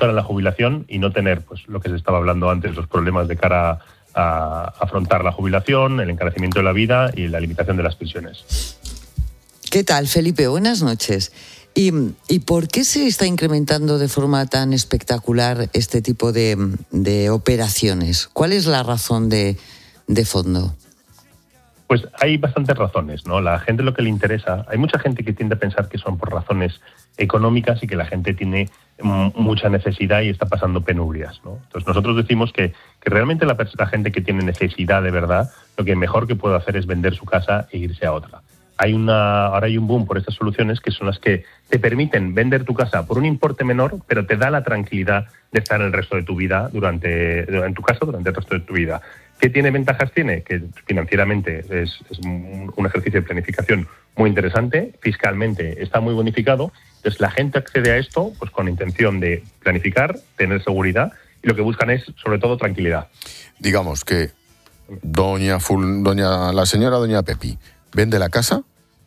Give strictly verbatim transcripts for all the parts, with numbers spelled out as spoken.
protectora en la jubilación y no tener, pues, lo que se estaba hablando antes, los problemas de cara a afrontar la jubilación, el encarecimiento de la vida y la limitación de las pensiones. ¿Qué tal, Felipe? Buenas noches. ¿Y, y por qué se está incrementando de forma tan espectacular este tipo de, de operaciones? ¿Cuál es la razón de, de fondo? Pues hay bastantes razones, ¿no? La gente lo que le interesa, hay mucha gente que tiende a pensar que son por razones económicas y que la gente tiene m- mucha necesidad y está pasando penurias, ¿no? Entonces nosotros decimos que, que realmente la, la gente que tiene necesidad de verdad, lo que mejor que puede hacer es vender su casa e irse a otra. Hay una, ahora hay un boom por estas soluciones que son las que te permiten vender tu casa por un importe menor, pero te da la tranquilidad de estar el resto de tu vida durante, en tu casa durante el resto de tu vida. ¿Qué tiene ventajas? Tiene que financieramente es, es un, un ejercicio de planificación muy interesante, fiscalmente está muy bonificado, entonces la gente accede a esto pues con intención de planificar, tener seguridad y lo que buscan es sobre todo tranquilidad. Digamos que doña, Ful, doña la señora doña Pepi vende la casa,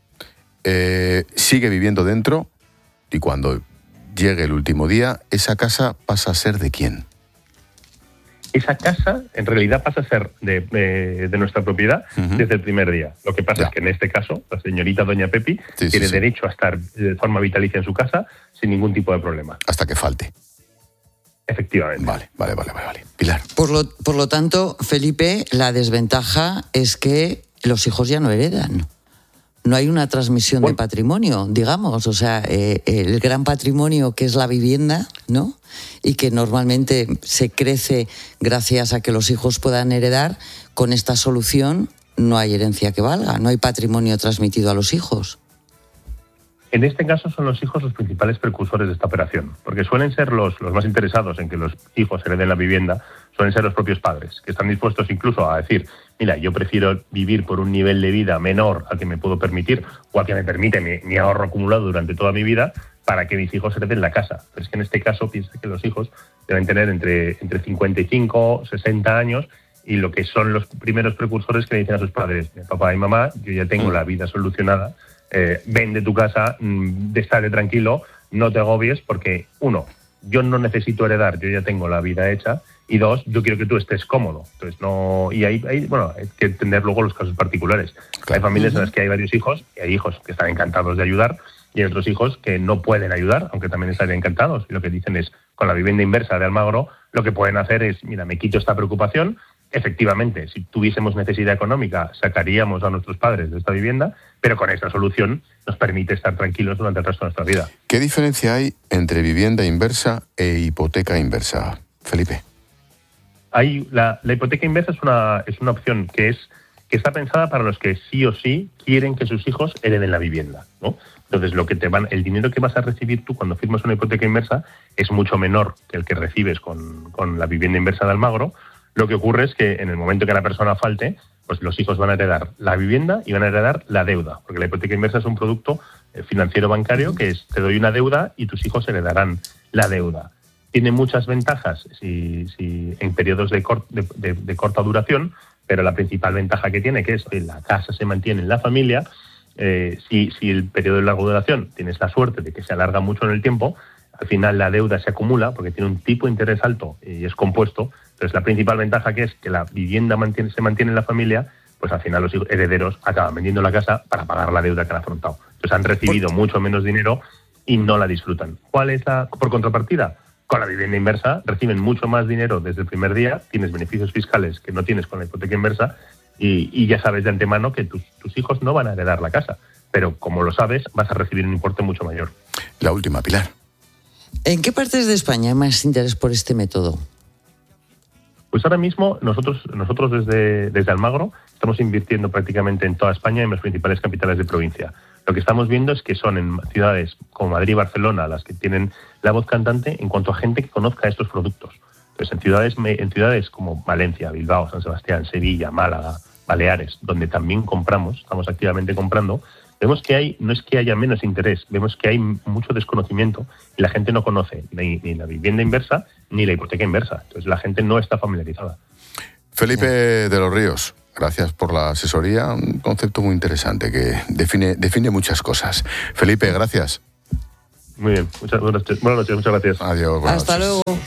eh, sigue viviendo dentro y cuando llegue el último día, esa casa pasa a ser ¿de quién? Esa casa en realidad pasa a ser de, de, de nuestra propiedad uh-huh. desde el primer día. Lo que pasa ya. es que en este caso la señorita doña Pepi sí, tiene sí, derecho sí. a estar de forma vitalicia en su casa sin ningún tipo de problema. Hasta que falte. Efectivamente. Vale, vale, vale, vale, vale. Pilar. Por lo, por lo tanto, Felipe, la desventaja es que los hijos ya no heredan. No hay una transmisión bueno. de patrimonio, digamos. O sea, eh, el gran patrimonio que es la vivienda, ¿no? Y que normalmente se crece gracias a que los hijos puedan heredar, con esta solución no hay herencia que valga, no hay patrimonio transmitido a los hijos. En este caso son los hijos los principales precursores de esta operación, porque suelen ser los, los más interesados en que los hijos hereden la vivienda, suelen ser los propios padres, que están dispuestos incluso a decir, mira, yo prefiero vivir por un nivel de vida menor al que me puedo permitir o al que me permite mi, mi ahorro acumulado durante toda mi vida para que mis hijos hereden la casa. Pero es que en este caso piensa que los hijos deben tener entre, entre cincuenta y cinco, sesenta años y lo que son los primeros precursores que le dicen a sus padres, papá y mamá, yo ya tengo la vida solucionada, Eh, vende tu casa, de estar tranquilo, no te agobies porque, uno, yo no necesito heredar, yo ya tengo la vida hecha, y dos, yo quiero que tú estés cómodo. Entonces no y ahí, ahí bueno, hay que entender luego los casos particulares. Claro. Hay familias en las que hay varios hijos, y hay hijos que están encantados de ayudar, y hay otros hijos que no pueden ayudar, aunque también estarían encantados. Y lo que dicen es, con la vivienda inversa de Almagro, lo que pueden hacer es, mira, me quito esta preocupación. Efectivamente, si tuviésemos necesidad económica, sacaríamos a nuestros padres de esta vivienda, pero con esta solución nos permite estar tranquilos durante el resto de nuestra vida. ¿Qué diferencia hay entre vivienda inversa e hipoteca inversa, Felipe? Hay la, la hipoteca inversa es una, es una opción que, es, que está pensada para los que sí o sí quieren que sus hijos hereden la vivienda, ¿no? Entonces, lo que te van, el dinero que vas a recibir tú cuando firmas una hipoteca inversa es mucho menor que el que recibes con, con la vivienda inversa de Almagro. Lo que ocurre es que en el momento que la persona falte, pues los hijos van a heredar la vivienda y van a heredar la deuda, porque la hipoteca inversa es un producto financiero bancario que es, te doy una deuda y tus hijos heredarán la deuda. Tiene muchas ventajas si, si en periodos de, cort, de, de, de corta duración, pero la principal ventaja que tiene, que es que la casa se mantiene en la familia, eh, si, si el periodo de larga duración tienes la suerte de que se alarga mucho en el tiempo, al final la deuda se acumula porque tiene un tipo de interés alto y es compuesto. Entonces, la principal ventaja que es que la vivienda mantiene, se mantiene en la familia, pues al final los herederos acaban vendiendo la casa para pagar la deuda que han afrontado. Entonces, han recibido mucho menos dinero y no la disfrutan. ¿Cuál es la, por contrapartida? Con la vivienda inversa reciben mucho más dinero desde el primer día, tienes beneficios fiscales que no tienes con la hipoteca inversa y, y ya sabes de antemano que tus, tus hijos no van a heredar la casa, pero como lo sabes, vas a recibir un importe mucho mayor. La última, Pilar. ¿En qué partes de España hay más interés por este método? Pues ahora mismo nosotros nosotros desde, desde Almagro estamos invirtiendo prácticamente en toda España, en las principales capitales de provincia. Lo que estamos viendo es que son en ciudades como Madrid y Barcelona las que tienen la voz cantante en cuanto a gente que conozca estos productos. Entonces, en ciudades, en ciudades como Valencia, Bilbao, San Sebastián, Sevilla, Málaga, Baleares, donde también compramos, estamos activamente comprando, vemos que hay, no es que haya menos interés, vemos que hay mucho desconocimiento y la gente no conoce ni, ni la vivienda inversa ni la hipoteca inversa. Entonces la gente no está familiarizada. Felipe de los Ríos, gracias por la asesoría, un concepto muy interesante que define, define muchas cosas. Felipe, gracias. Muy bien, muchas buenas noches, buenas noches muchas gracias. Adiós, buenas Hasta noches. luego.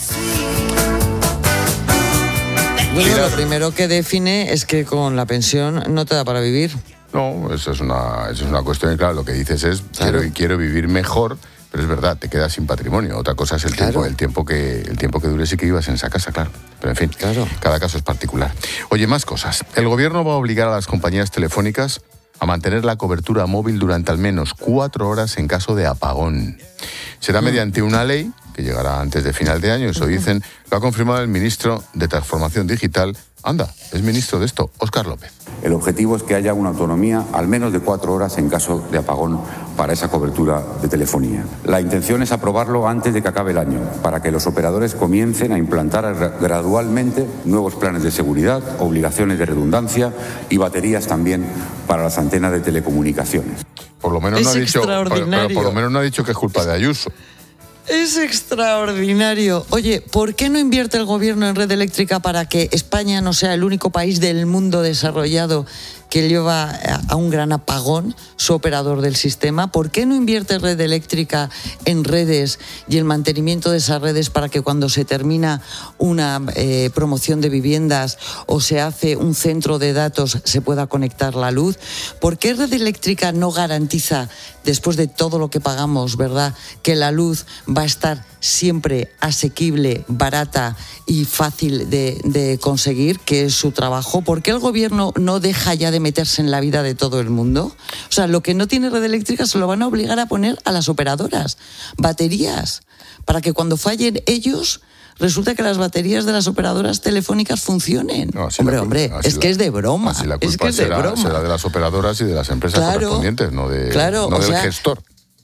Bueno, lo primero que define es que con la pensión no te da para vivir. No, eso es una, eso es una cuestión, y claro, lo que dices es, Claro. quiero, quiero vivir mejor, pero es verdad, te quedas sin patrimonio. Otra cosa es el Claro. tiempo, el tiempo que el tiempo que dures y que vivas en esa casa, claro. Pero en fin, Claro. cada caso es particular. Oye, más cosas. El gobierno va a obligar a las compañías telefónicas a mantener la cobertura móvil durante al menos cuatro horas en caso de apagón. Será mediante una ley que llegará antes de final de año, eso dicen, lo ha confirmado el ministro de Transformación Digital. Anda, es ministro de esto, Óscar López. El objetivo es que haya una autonomía al menos de cuatro horas en caso de apagón para esa cobertura de telefonía. La intención es aprobarlo antes de que acabe el año, para que los operadores comiencen a implantar gra- gradualmente nuevos planes de seguridad, obligaciones de redundancia y baterías también para las antenas de telecomunicaciones. Por lo menos Es no ha dicho, pero, pero extraordinario. por lo menos no ha dicho que es culpa de Ayuso. Es extraordinario. Oye, ¿por qué no invierte el gobierno en red eléctrica para que España no sea el único país del mundo desarrollado que lleva a un gran apagón su operador del sistema? ¿Por qué no invierte red eléctrica en redes y el mantenimiento de esas redes para que cuando se termina una eh, promoción de viviendas o se hace un centro de datos se pueda conectar la luz? ¿Por qué red eléctrica no garantiza, después de todo lo que pagamos, verdad, que la luz va a estar siempre asequible, barata y fácil de, de conseguir, que es su trabajo? ¿Por qué el gobierno no deja ya de meterse en la vida de todo el mundo? O sea, lo que no tiene red eléctrica se lo van a obligar a poner a las operadoras. Baterías, para que cuando fallen ellos, resulta que las baterías de las operadoras telefónicas funcionen. No, así hombre, la- hombre, así es la- que es de broma. Así la Es culpa que es de será, broma. será de las operadoras y de las empresas Claro, correspondientes, no, de, claro, no o del sea, gestor.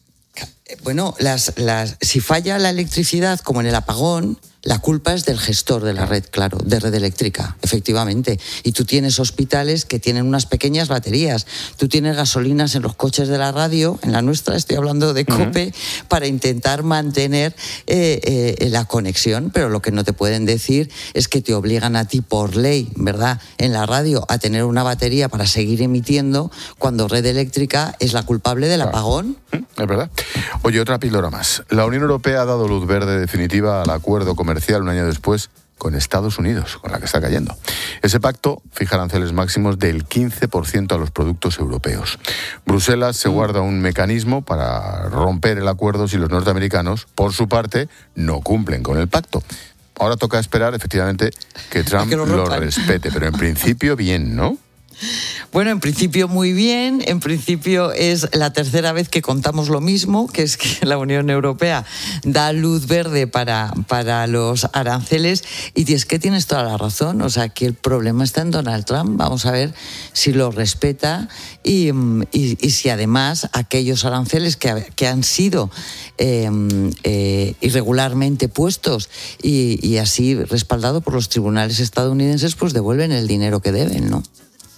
Bueno, las, las, si falla la electricidad, como en el apagón, la culpa es del gestor de la red, claro, de red eléctrica, efectivamente. Y tú tienes hospitales que tienen unas pequeñas baterías. Tú tienes gasolinas en los coches de la radio, en la nuestra, estoy hablando de COPE, uh-huh. para intentar mantener eh, eh, la conexión. Pero lo que no te pueden decir es que te obligan a ti por ley, ¿verdad?, en la radio a tener una batería para seguir emitiendo cuando red eléctrica es la culpable del claro. apagón. Es verdad. Oye, otra píldora más. La Unión Europea ha dado luz verde definitiva al acuerdo comercial un año después con Estados Unidos, con la que está cayendo. Ese pacto fija aranceles máximos del quince por ciento a los productos europeos. Bruselas se guarda un mecanismo para romper el acuerdo si los norteamericanos, por su parte, no cumplen con el pacto. Ahora toca esperar, efectivamente, que Trump que lo, lo respete, pero en principio bien, ¿no? Bueno, en principio muy bien. En principio es la tercera vez que contamos lo mismo, que es que la Unión Europea da luz verde para, para los aranceles. Y es que tienes toda la razón. O sea, que el problema está en Donald Trump. Vamos a ver si lo respeta y, y, y si además aquellos aranceles que, que han sido eh, eh, irregularmente puestos y, y así respaldado por los tribunales estadounidenses, pues devuelven el dinero que deben, ¿no?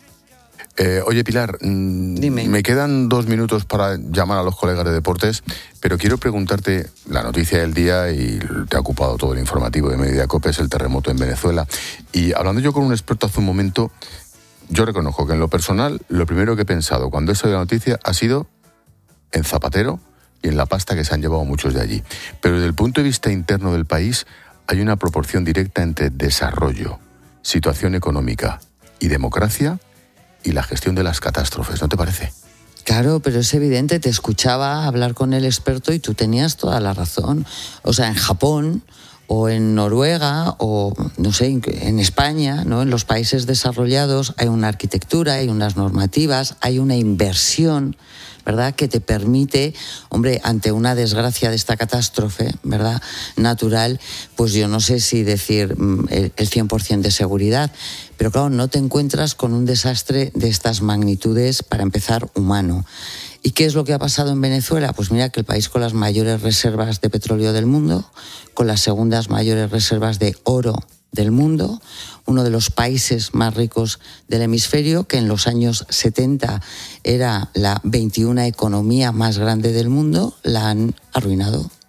Eh, oye, Pilar, Dime. Me quedan dos minutos para llamar a los colegas de deportes, pero quiero preguntarte la noticia del día, y te ha ocupado todo el informativo de Mediodía Cope, es el terremoto en Venezuela. Y hablando yo con un experto hace un momento, yo reconozco que en lo personal, lo primero que he pensado cuando he sabido la noticia ha sido en Zapatero y en la pasta que se han llevado muchos de allí. Pero desde el punto de vista interno del país, hay una proporción directa entre desarrollo, situación económica y democracia, y la gestión de las catástrofes, ¿no te parece? Claro, pero es evidente, te escuchaba hablar con el experto y tú tenías toda la razón. O sea, en Japón o en Noruega o, no sé, en España, ¿no?, en los países desarrollados hay una arquitectura, hay unas normativas, hay una inversión, ¿verdad?, que te permite, hombre, ante una desgracia de esta catástrofe, ¿verdad?, natural, pues yo no sé si decir el, el cien por ciento de seguridad, pero claro, no te encuentras con un desastre de estas magnitudes, para empezar, humano. ¿Y qué es lo que ha pasado en Venezuela? Pues mira, que el país con las mayores reservas de petróleo del mundo, con las segundas mayores reservas de oro del mundo, uno de los países más ricos del hemisferio, que en los años setenta era la veintiuna economía más grande del mundo, la han arruinado.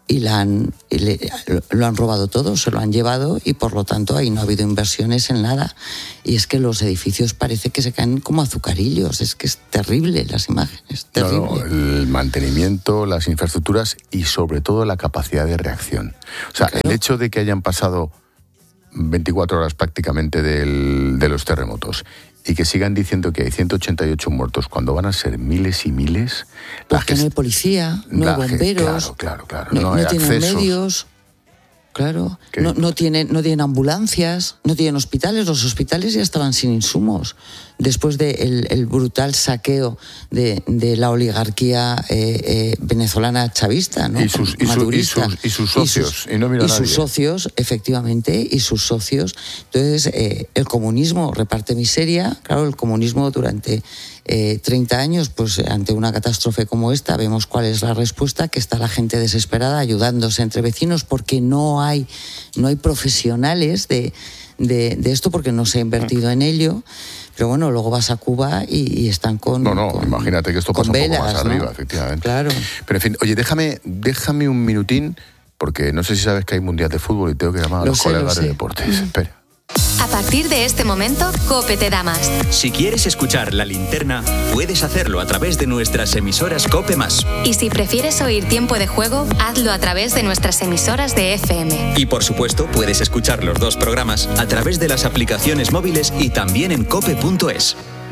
y, la han, y le, lo han robado todo, se lo han llevado y por lo tanto ahí no ha habido inversiones en nada. Y es que los edificios parece que se caen como azucarillos, es que es terrible las imágenes, terrible. No, no, el mantenimiento, las infraestructuras y sobre todo la capacidad de reacción. O sea, claro. El hecho de que hayan pasado veinticuatro horas prácticamente del, de los terremotos y que sigan diciendo que hay ciento ochenta y ocho muertos cuando van a ser miles y miles. Porque no hay policía, no hay bomberos, claro, claro, claro. no, no, no hay tienen accesos. medios, claro, no, no, tienen, no tienen ambulancias, no tienen hospitales, los hospitales ya estaban sin insumos. Después del de el brutal saqueo de, de la oligarquía eh, eh, venezolana chavista, ¿no? Y sus, y, su, y, sus, y sus socios, y, sus, y, no mira y a nadie. sus socios, efectivamente, y sus socios. Entonces, eh, el comunismo reparte miseria. Claro, el comunismo durante eh, treinta años, pues ante una catástrofe como esta, vemos cuál es la respuesta, que está la gente desesperada ayudándose entre vecinos porque no hay, no hay profesionales de, de, de esto, porque no se ha invertido en ello. Pero bueno, luego vas a Cuba y, y están con... No, no, con, imagínate que esto pasa velas, un poco más arriba, ¿no? Efectivamente. Claro. Pero en fin, oye, déjame, déjame un minutín, porque no sé si sabes que hay Mundial de Fútbol y tengo que llamar a lo los sé, colegas sé. de deportes. Espera. A partir de este momento, COPE te da más. Si quieres escuchar La Linterna, puedes hacerlo a través de nuestras emisoras COPE más. Y si prefieres oír Tiempo de Juego, hazlo a través de nuestras emisoras de F M. Y por supuesto, puedes escuchar los dos programas a través de las aplicaciones móviles y también en cope punto es.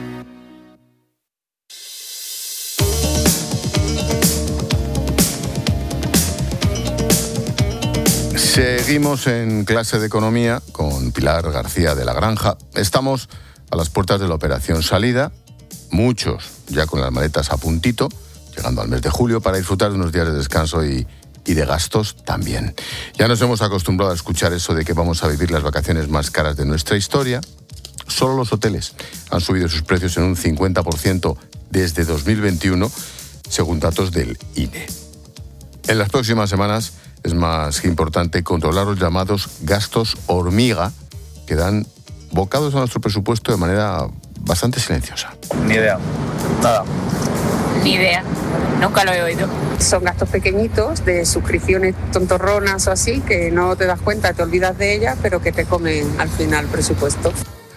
Seguimos en clase de economía con Pilar García de la Granja. Estamos a las puertas de la operación salida, muchos ya con las maletas a puntito, llegando al mes de julio para disfrutar de unos días de descanso y, y de gastos también. Ya nos hemos acostumbrado a escuchar eso de que vamos a vivir las vacaciones más caras de nuestra historia. Solo los hoteles han subido sus precios en un cincuenta por ciento desde dos mil veintiuno, según datos del I N E. En las próximas semanas es más importante controlar los llamados gastos hormiga, que dan bocados a nuestro presupuesto de manera bastante silenciosa. Ni idea, nada. Ni idea, nunca lo he oído. Son gastos pequeñitos de suscripciones tontorronas o así, que no te das cuenta, te olvidas de ellas, pero que te comen al final el presupuesto.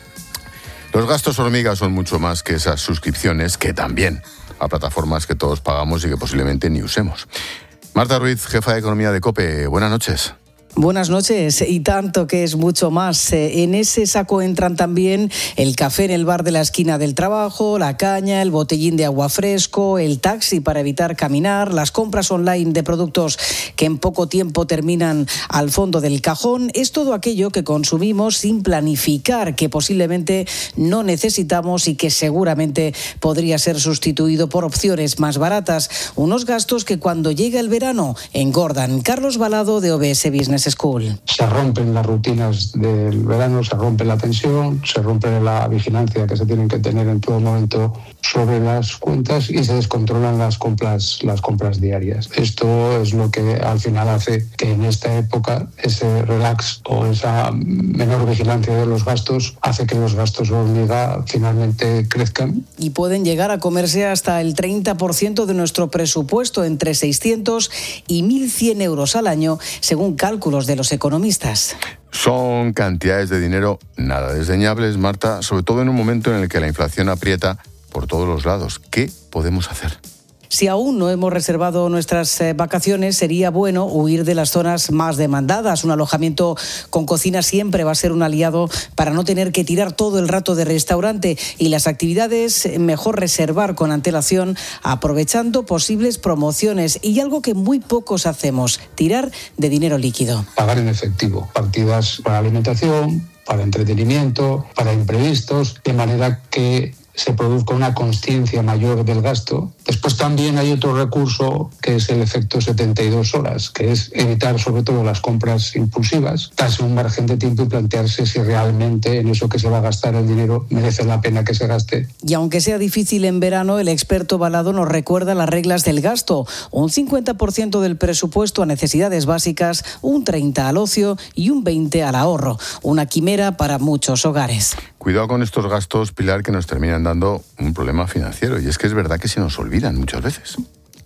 Los gastos hormiga son mucho más que esas suscripciones, que también, a plataformas que todos pagamos y que posiblemente ni usemos. Marta Ruiz, jefa de Economía de COPE, buenas noches. Buenas noches, y tanto que es mucho más. En ese saco entran también el café en el bar de la esquina del trabajo, la caña, el botellín de agua fresco, el taxi para evitar caminar, las compras online de productos que en poco tiempo terminan al fondo del cajón. Es todo aquello que consumimos sin planificar, que posiblemente no necesitamos y que seguramente podría ser sustituido por opciones más baratas. Unos gastos que cuando llega el verano engordan. Carlos Balado, de O B S Business School. Se rompen las rutinas del verano, se rompe la tensión, se rompe la vigilancia que se tienen que tener en todo momento sobre las cuentas y se descontrolan las compras, las compras diarias. Esto es lo que al final hace que en esta época ese relax o esa menor vigilancia de los gastos hace que los gastos hormiga finalmente crezcan. Y pueden llegar a comerse hasta el treinta por ciento de nuestro presupuesto, entre seiscientos y mil cien euros al año, según cálculos de los economistas. Son cantidades de dinero nada desdeñables, Marta, sobre todo en un momento en el que la inflación aprieta por todos los lados. ¿Qué podemos hacer? Si aún no hemos reservado nuestras eh, vacaciones, sería bueno huir de las zonas más demandadas. Un alojamiento con cocina siempre va a ser un aliado para no tener que tirar todo el rato de restaurante, y las actividades mejor reservar con antelación, aprovechando posibles promociones. Y algo que muy pocos hacemos, tirar de dinero líquido. Pagar en efectivo, partidas para alimentación, para entretenimiento, para imprevistos, de manera que se produzca una consciencia mayor del gasto. Después también hay otro recurso que es el efecto setenta y dos horas, que es evitar sobre todo las compras impulsivas, darse un margen de tiempo y plantearse si realmente en eso que se va a gastar el dinero merece la pena que se gaste. Y aunque sea difícil en verano, el experto Balado nos recuerda las reglas del gasto: un cincuenta por ciento del presupuesto a necesidades básicas, un treinta por ciento al ocio y un veinte por ciento al ahorro. Una quimera para muchos hogares. Cuidado con estos gastos, Pilar, que nos terminan dando un problema financiero. Y es que es verdad que se nos olvidan muchas veces.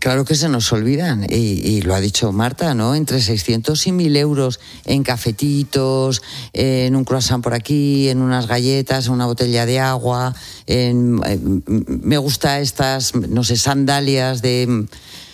Claro que se nos olvidan, y, y lo ha dicho Marta, ¿no? Entre seiscientos y mil euros en cafetitos, en un croissant por aquí, en unas galletas, en una botella de agua, en, en, me gusta estas, no sé, sandalias de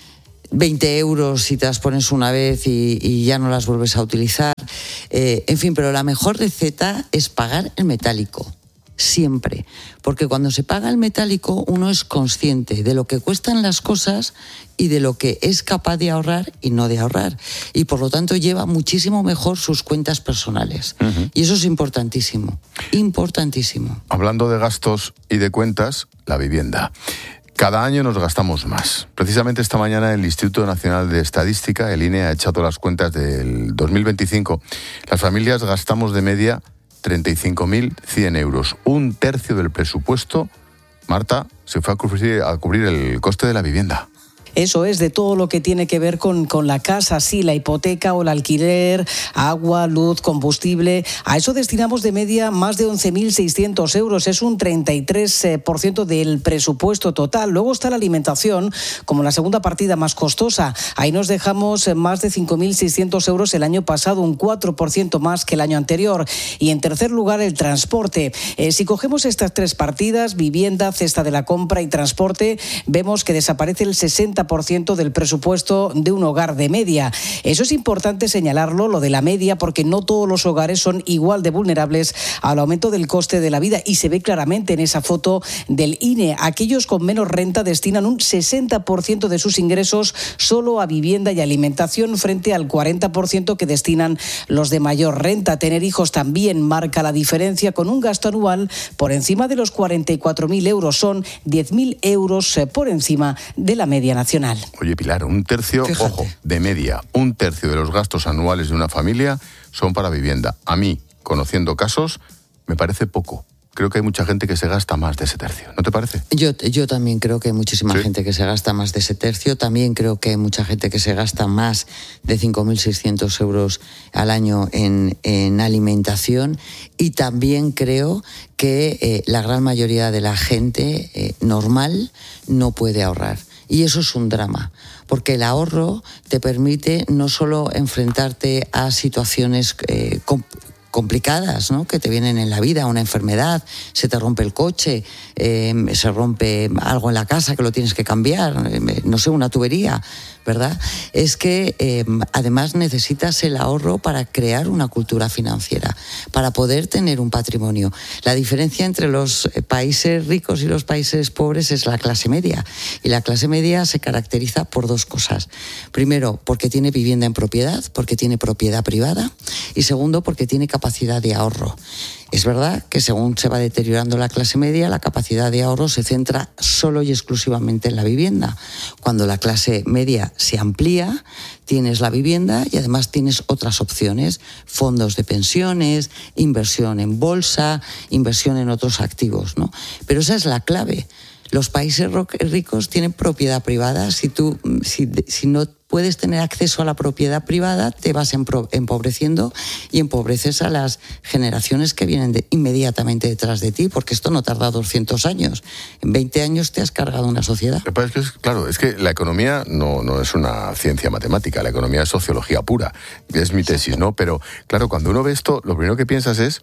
veinte euros si te las pones una vez y, y ya no las vuelves a utilizar. Eh, en fin, pero la mejor receta es pagar el metálico. Siempre, porque cuando se paga el metálico uno es consciente de lo que cuestan las cosas y de lo que es capaz de ahorrar y no de ahorrar, y por lo tanto lleva muchísimo mejor sus cuentas personales. Uh-huh. Y eso es importantísimo, importantísimo. Hablando de gastos y de cuentas, la vivienda. Cada año nos gastamos más. Precisamente esta mañana el Instituto Nacional de Estadística, el I N E, ha echado las cuentas del dos mil veinticinco. Las familias gastamos de media treinta y cinco mil cien euros. Un tercio del presupuesto, Marta, se fue a cubrir, a cubrir el coste de la vivienda. Eso es, de todo lo que tiene que ver con, con la casa, sí, la hipoteca o el alquiler, agua, luz, combustible. A eso destinamos de media más de once mil seiscientos euros. Es un treinta y tres por ciento del presupuesto total. Luego está la alimentación, como la segunda partida más costosa. Ahí nos dejamos más de cinco mil seiscientos euros el año pasado, un cuatro por ciento más que el año anterior. Y en tercer lugar, el transporte. Eh, si cogemos estas tres partidas, vivienda, cesta de la compra y transporte, vemos que desaparece el sesenta por ciento del presupuesto de un hogar de media. Eso es importante señalarlo, lo de la media, porque no todos los hogares son igual de vulnerables al aumento del coste de la vida, y se ve claramente en esa foto del I N E. Aquellos con menos renta destinan un sesenta por ciento de sus ingresos solo a vivienda y alimentación, frente al cuarenta por ciento que destinan los de mayor renta. Tener hijos también marca la diferencia, con un gasto anual por encima de los cuarenta y cuatro mil euros. Son diez mil euros por encima de la media nacional. Oye, Pilar, un tercio, Fíjate. ojo, de media, un tercio de los gastos anuales de una familia son para vivienda. A mí, conociendo casos, me parece poco. Creo que hay mucha gente que se gasta más de ese tercio. ¿No te parece? Yo, yo también creo que hay muchísima ¿Sí? gente que se gasta más de ese tercio. También creo que hay mucha gente que se gasta más de cinco mil seiscientos euros al año en, en alimentación. Y también creo que eh, la gran mayoría de la gente eh, normal no puede ahorrar. Y eso es un drama, porque el ahorro te permite no solo enfrentarte a situaciones eh, comp- complicadas, ¿no?, que te vienen en la vida, una enfermedad, se te rompe el coche, eh, se rompe algo en la casa que lo tienes que cambiar, eh, no sé, una tubería, ¿verdad? Es que eh, además necesitas el ahorro para crear una cultura financiera, para poder tener un patrimonio. La diferencia entre los países ricos y los países pobres es la clase media, y la clase media se caracteriza por dos cosas. Primero, porque tiene vivienda en propiedad, porque tiene propiedad privada, y segundo, porque tiene capacidad de ahorro. Es verdad que según se va deteriorando la clase media, la capacidad de ahorro se centra solo y exclusivamente en la vivienda. Cuando la clase media se amplía, tienes la vivienda y además tienes otras opciones: fondos de pensiones, inversión en bolsa, inversión en otros activos, ¿no? Pero esa es la clave. Los países ricos tienen propiedad privada. Si tú, si, si no puedes tener acceso a la propiedad privada, te vas empobreciendo y empobreces a las generaciones que vienen de, inmediatamente detrás de ti, porque esto no tarda doscientos años. En veinte años te has cargado una sociedad. Es que es, claro, es que la economía no, no es una ciencia matemática, la economía es sociología pura. Es mi tesis, ¿no? Pero claro, cuando uno ve esto, lo primero que piensas es: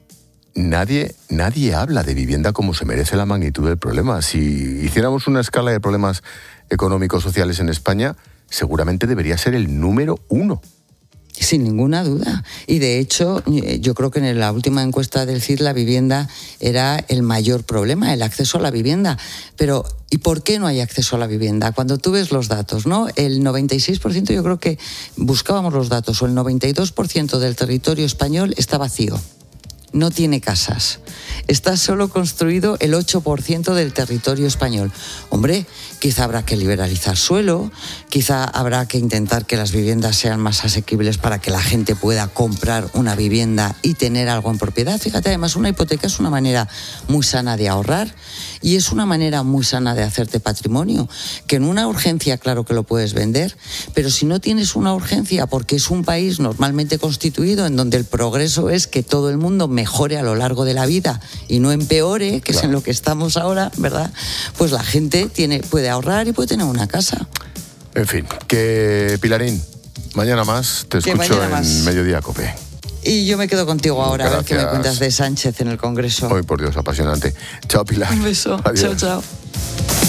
Nadie, nadie habla de vivienda como se merece la magnitud del problema. Si hiciéramos una escala de problemas económicos sociales en España, seguramente debería ser el número uno. Sin ninguna duda. Y de hecho, yo creo que en la última encuesta del C I D la vivienda era el mayor problema, el acceso a la vivienda. Pero, ¿y por qué no hay acceso a la vivienda? Cuando tú ves los datos, ¿no? El noventa y seis por ciento, yo creo que buscábamos los datos, o el noventa y dos por ciento del territorio español está vacío. No tiene casas. Está solo construido el ocho por ciento del territorio español. Hombre, quizá habrá que liberalizar suelo, quizá habrá que intentar que las viviendas sean más asequibles para que la gente pueda comprar una vivienda y tener algo en propiedad. Fíjate, además, una hipoteca es una manera muy sana de ahorrar y es una manera muy sana de hacerte patrimonio, que en una urgencia, claro que lo puedes vender, pero si no tienes una urgencia, porque es un país normalmente constituido en donde el progreso es que todo el mundo mejore a lo largo de la vida y no empeore, que claro, es en lo que estamos ahora, ¿verdad? Pues la gente tiene, puede ahorrar y puede tener una casa. En fin, que Pilarín, mañana más, te Que escucho mañana en más. Mediodía Cope. Y yo me quedo contigo ahora, a ver qué me Gracias. cuentas de Sánchez en el Congreso. Hoy, por Dios, apasionante. Chao, Pilar. Un beso. Adiós. Chao, chao.